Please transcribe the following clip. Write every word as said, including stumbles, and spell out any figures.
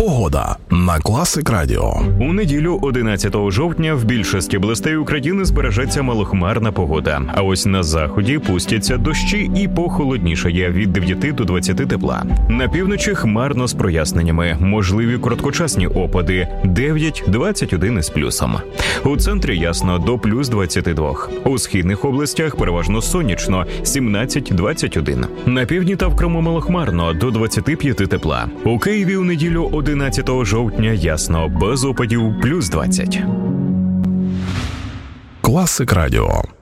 Погода на Класик Радіо. У неділю одинадцятого жовтня в більшості областей України збережеться малохмарна погода. А ось на заході пустяться дощі і похолоднішає від дев'яти до двадцяти тепла. На півночі хмарно з проясненнями. Можливі короткочасні опади дев'ять - двадцять один із плюсом. У центрі ясно до плюс двадцяти двох. У східних областях переважно сонячно сімнадцять - двадцять один. На півдні та в Криму малохмарно до двадцяти п'яти тепла. У Києві у неділю одинадцятого жовтня ясно, без опадів плюс двадцять. Класик Радіо.